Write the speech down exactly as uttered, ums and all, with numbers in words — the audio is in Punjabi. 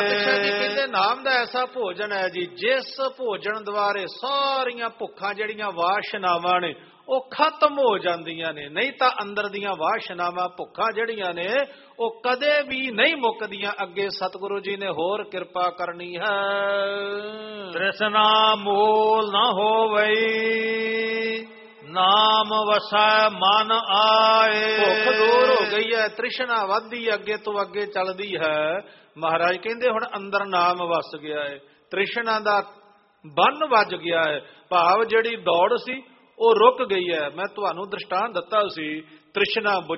ਪਾਤਸ਼ਾਹ ਜੀ ਕਹਿੰਦੇ ਨਾਮ ਦਾ ਐਸਾ ਭੋਜਨ ਹੈ ਜੀ, ਜਿਸ ਭੋਜਨ ਦੁਆਰੇ ਸਾਰੀਆਂ ਭੁੱਖਾਂ ਜਿਹੜੀਆਂ ਵਾਸ਼ਨਾਵਾਂ ਨੇ ਉਹ ਖਤਮ ਹੋ ਜਾਂਦੀਆਂ ਨੇ। ਨਹੀਂ ਤਾਂ ਅੰਦਰ ਦੀਆਂ ਵਾਸ਼ਨਾਵਾਂ ਭੁੱਖਾਂ ਜਿਹੜੀਆਂ ਨੇ ਉਹ ਕਦੇ ਵੀ ਨਹੀਂ ਮੁੱਕਦੀਆਂ। ਅੱਗੇ ਸਤਿਗੁਰੂ ਜੀ ਨੇ ਹੋਰ ਕਿਰਪਾ ਕਰਨੀ ਹੈ। ਤ੍ਰਿਸ਼ਨਾ ਮੂਲ ਨਾ ਹੋਵਈ, ਨਾਮ ਵਸੈ ਮਨ ਆਏ। ਭੁੱਖ ਦੂਰ ਹੋ ਗਈ ਹੈ, ਤ੍ਰਿਸ਼ਨਾ ਵੱਧਦੀ ਅੱਗੇ ਤੋਂ ਅੱਗੇ ਚੱਲਦੀ ਹੈ। ਮਹਾਰਾਜ ਕਹਿੰਦੇ ਹੁਣ ਅੰਦਰ ਨਾਮ ਵਸ ਗਿਆ ਹੈ, ਤ੍ਰਿਸ਼ਨਾ ਦਾ ਬੰਨ ਵੱਜ ਗਿਆ ਹੈ। ਭਾਵ ਜਿਹੜੀ ਦੌੜ ਸੀ ਉਹ ਰੁਕ ਗਈ ਹੈ। ਮੈਂ ਤੁਹਾਨੂੰ ਦ੍ਰਿਸ਼ਟਾਂਤ ਦਿੱਤਾ ਸੀ, ਤ੍ਰਿਸ਼ਨਾ